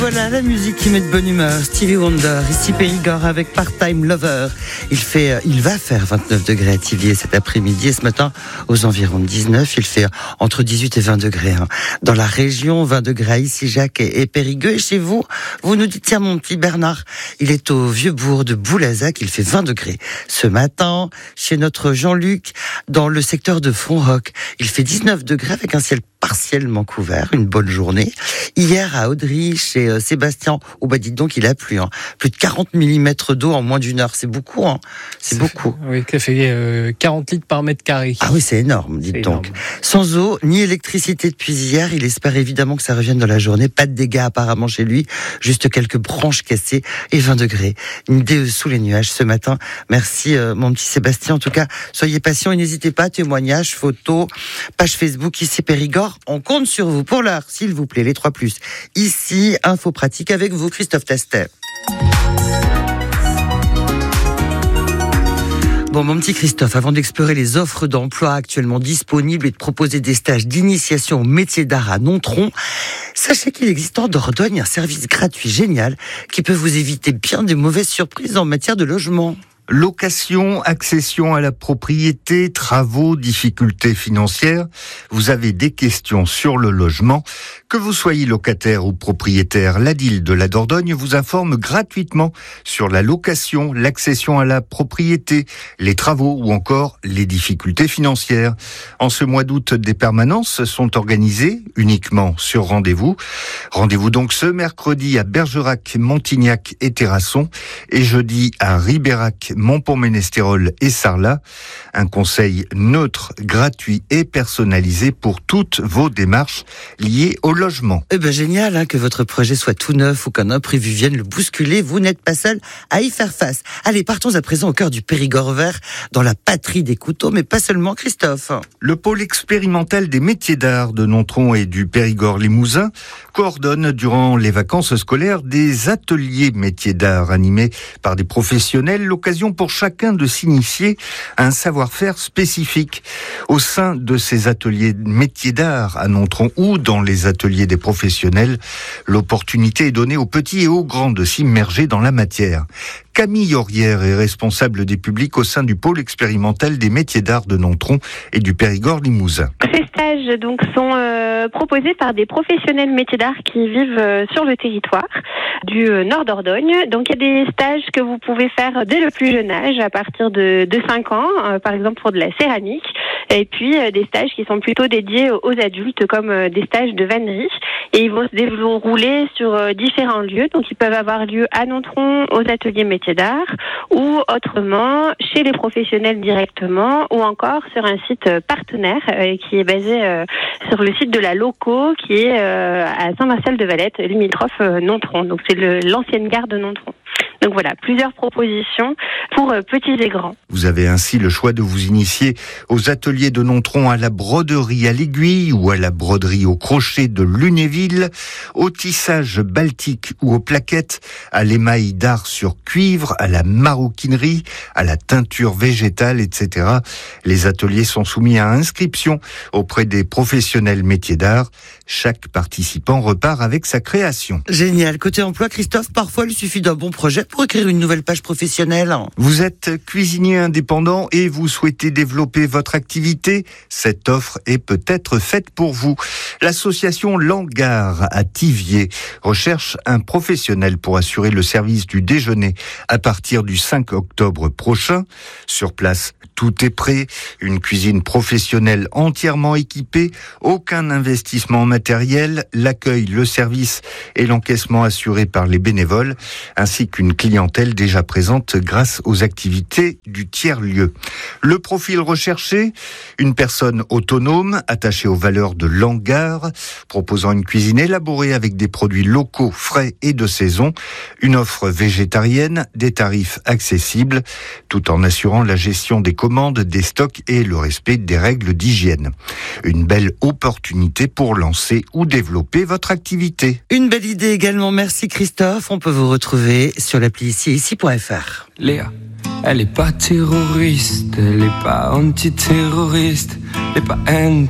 Voilà la musique qui met de bonne humeur. Stevie Wonder, ici Périgord avec Part-Time Lover. Il va faire 29 degrés à Thiviers cet après-midi et ce matin aux environs de 19. Il fait entre 18 et 20 degrés. Dans la région, 20 degrés à Issy-Jacques et Périgueux. Et chez vous, vous nous dites, tiens mon petit Bernard, il est au Vieux-Bourg de Boulazac, il fait 20 degrés. Ce matin, chez notre Jean-Luc, dans le secteur de Fonroc, il fait 19 degrés avec un ciel partiellement couvert, une bonne journée. Hier à Audry, chez Sébastien, dites donc il a plu. Plus de 40 mm d'eau en moins d'une heure, c'est beaucoup. C'est beaucoup. Oui, ça fait 40 litres par mètre carré. Ah oui, c'est énorme, dites donc. Énorme. Sans eau, ni électricité depuis hier, il espère évidemment que ça revienne dans la journée. Pas de dégâts apparemment chez lui, juste quelques branches cassées et 20 degrés. Une DE sous les nuages ce matin. Merci mon petit Sébastien. En tout cas, soyez patient et n'hésitez pas, témoignages, photos, page Facebook ici Périgord. On compte sur vous pour l'heure, s'il vous plaît, les 3+. Ici, info pratique avec vous, Christophe Tastet. Bon, mon petit Christophe, avant d'explorer les offres d'emploi actuellement disponibles et de proposer des stages d'initiation au métier d'art à Nontron, sachez qu'il existe en Dordogne un service gratuit génial qui peut vous éviter bien des mauvaises surprises en matière de logement. Location, accession à la propriété, travaux, difficultés financières. Vous avez des questions sur le logement. Que vous soyez locataire ou propriétaire, l'ADIL de la Dordogne vous informe gratuitement sur la location, l'accession à la propriété, les travaux ou encore les difficultés financières. En ce mois d'août, des permanences sont organisées uniquement sur rendez-vous. Rendez-vous donc ce mercredi à Bergerac, Montignac et Terrasson et jeudi à Ribérac, Montpont-Ménestérol et Sarlat. Un conseil neutre, gratuit et personnalisé pour toutes vos démarches liées au logement. Génial que votre projet soit tout neuf ou qu'un imprévu vienne le bousculer. Vous n'êtes pas seul à y faire face. Allez, partons à présent au cœur du Périgord vert, dans la patrie des couteaux, mais pas seulement, Christophe. Le pôle expérimental des métiers d'art de Nontron et du Périgord-Limousin coordonne durant les vacances scolaires des ateliers métiers d'art animés par des professionnels, l'occasion pour chacun de s'initier à un savoir-faire spécifique. Au sein de ces ateliers métiers d'art à Nontron ou dans les ateliers des professionnels, l'opportunité est donnée aux petits et aux grands de s'immerger dans la matière. Camille Aurière est responsable des publics au sein du pôle expérimental des métiers d'art de Nontron et du Périgord-Limousin. Ces stages sont proposés par des professionnels métiers d'art qui vivent sur le territoire du Nord Dordogne. Donc il y a des stages que vous pouvez faire dès le plus jeune âge, à partir de 5 ans, par exemple pour de la céramique, et puis des stages qui sont plutôt dédiés aux adultes, comme des stages de vannerie, et ils vont se dérouler sur différents lieux. Donc ils peuvent avoir lieu à Nontron, aux ateliers métiers d'art, ou autrement chez les professionnels directement, ou encore sur un site partenaire qui est basé sur le site de la Loco, qui est à Saint-Marcel-de-Valette, limitrophe Nontron. Donc c'est l'ancienne gare de Nontron. Donc voilà, plusieurs propositions pour petits et grands. Vous avez ainsi le choix de vous initier aux ateliers de Nontron, à la broderie à l'aiguille ou à la broderie au crochet de Lunéville, au tissage baltique ou aux plaquettes, à l'émail d'art sur cuivre, à la maroquinerie, à la teinture végétale, etc. Les ateliers sont soumis à inscription auprès des professionnels métiers d'art. Chaque participant repart avec sa création. Génial. Côté emploi, Christophe, parfois il suffit d'un bon projet pour écrire une nouvelle page professionnelle. Vous êtes cuisinier indépendant et vous souhaitez développer votre activité? Cette offre est peut-être faite pour vous. L'association Langard à Thiviers recherche un professionnel pour assurer le service du déjeuner à partir du 5 octobre prochain. Sur place, tout est prêt. Une cuisine professionnelle entièrement équipée, aucun investissement matériel, l'accueil, le service et l'encaissement assurés par les bénévoles, ainsi qu'une clientèle déjà présente grâce aux activités du tiers-lieu. Le profil recherché, une personne autonome, attachée aux valeurs de Langard, proposant une cuisine élaborée avec des produits locaux, frais et de saison, une offre végétarienne, des tarifs accessibles, tout en assurant la gestion des commandes, des stocks et le respect des règles d'hygiène. Une belle opportunité pour lancer ou développer votre activité. Une belle idée également, merci Christophe. On peut vous retrouver sur l'appli ici.fr. Léa, elle est pas terroriste, elle est pas antiterroriste, elle est pas